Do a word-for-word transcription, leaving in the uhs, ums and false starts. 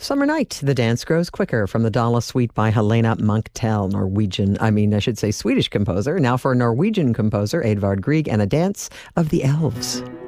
Summer Night, The Dance Grows Quicker from the Dala Suite by Helena Munktel, Norwegian, I mean, I should say Swedish composer. Now for Norwegian composer Edvard Grieg and a dance of the elves.